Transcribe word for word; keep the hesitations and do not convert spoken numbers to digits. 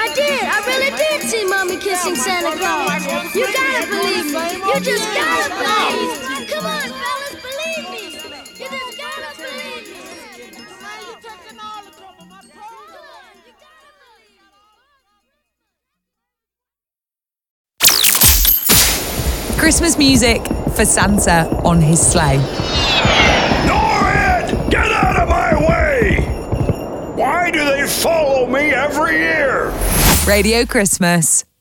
I did. I really did see Mommy kissing Santa Claus. You gotta believe me. You just gotta believe me. Come on, fellas, believe me. You just gotta believe me. Christmas music for Santa on his sleigh. Norrid! Get out of my way! Why do they follow me every year? Radio Christmas.